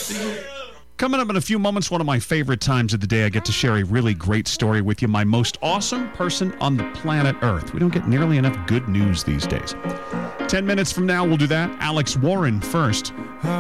Coming up in a few moments, one of my favorite times of the day, I get to share a really great story with you. My most awesome person on the planet Earth. We don't get nearly enough good news these days. 10 minutes from now, we'll do that. Alex Warren first.